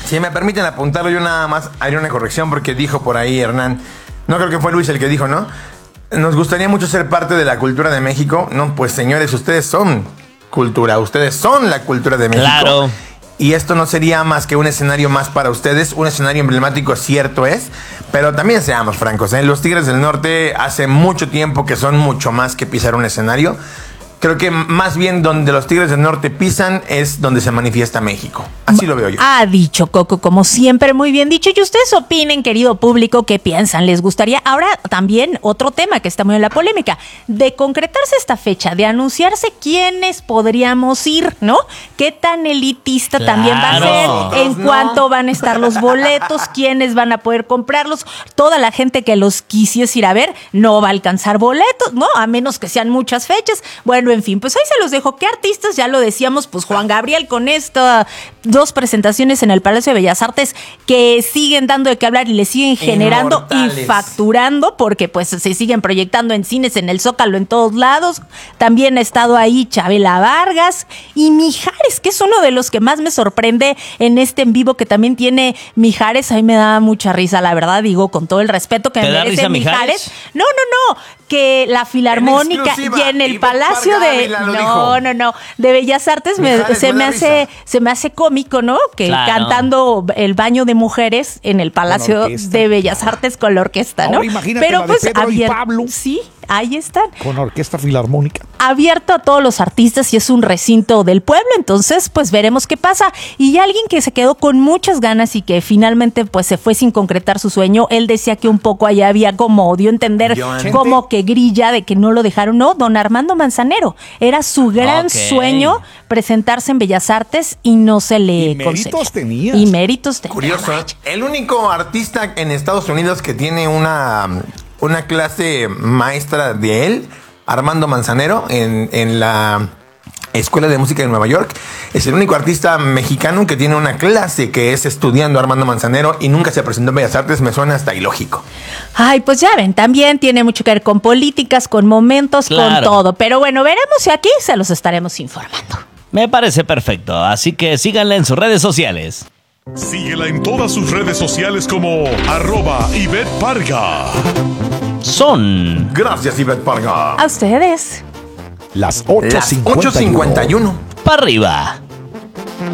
Si me permiten apuntarlo, yo nada más haré una corrección porque dijo por ahí Hernán, no creo que fue Luis el que dijo, ¿no? Nos gustaría mucho ser parte de la cultura de México. No, pues señores, ustedes son cultura, ustedes son la cultura de México. Claro. Y esto no sería más que un escenario más para ustedes, un escenario emblemático, cierto es, pero también seamos francos, ¿eh? Los Tigres del Norte hace mucho tiempo que son mucho más que pisar un escenario. Creo que más bien donde los Tigres del Norte pisan es donde se manifiesta México. Así lo veo yo. Ha dicho Coco, como siempre, muy bien dicho. Y ustedes opinen, querido público, ¿qué piensan? ¿Les gustaría? Ahora también otro tema que está muy en la polémica. De concretarse esta fecha, de anunciarse quiénes podríamos ir, ¿no? ¿Qué tan elitista también va a ser? ¿En cuánto van a estar los boletos? ¿Quiénes van a poder comprarlos? Toda la gente que los quisiese ir a ver no va a alcanzar boletos, ¿no? A menos que sean muchas fechas. Bueno, en fin, pues ahí se los dejo. ¿Qué artistas? Ya lo decíamos, pues Juan Gabriel con estas 2 presentaciones en el Palacio de Bellas Artes que siguen dando de qué hablar y le siguen generando Inmortales. y facturando porque pues se siguen proyectando en cines, en el Zócalo, en todos lados. También ha estado ahí Chabela Vargas y Mijares, que es uno de los que más me sorprende en este en vivo que también tiene Mijares. A mí me da mucha risa, la verdad, digo, con todo el respeto que ¿Te me da merece risa Mijares. No, que la Filarmónica exclusiva, y en el Ivette Palacio Parga de Ávila lo dijo. de Bellas Artes Mijares, se buena me hace cómico, ¿no? Que Claro. cantando el baño de mujeres en el Palacio orquesta. de Bellas Artes con la orquesta, ¿no? Ahora imagínate la de Pedro y Pablo. Sí, ahí están. Con orquesta filarmónica. Abierto a todos los artistas y es un recinto del pueblo, entonces pues veremos qué pasa. Y alguien que se quedó con muchas ganas y que finalmente pues se fue sin concretar su sueño, él decía que un poco allá había como, dio a entender Joan. como que grilla de que no lo dejaron. No, don Armando Manzanero, era su gran Ok. sueño presentarse en Bellas Artes y no se le Y méritos concedió. tenía. Y méritos tenía. Curioso, ¿eh? El único artista en Estados Unidos que tiene una clase maestra de él, Armando Manzanero, en la Escuela de Música de Nueva York, es el único artista mexicano que tiene una clase que es estudiando Armando Manzanero y nunca se presentó en Bellas Artes. Me suena hasta ilógico. Ay, pues ya ven, también tiene mucho que ver con políticas, con momentos, con Claro. todo. Pero bueno, veremos y aquí se los estaremos informando. Me parece perfecto, así que síganla en sus redes sociales. Síguela en todas sus redes sociales como @Ivette Parga. Son Gracias, Ivette Parga. A ustedes. Las Las 8:51. 8:51. para arriba.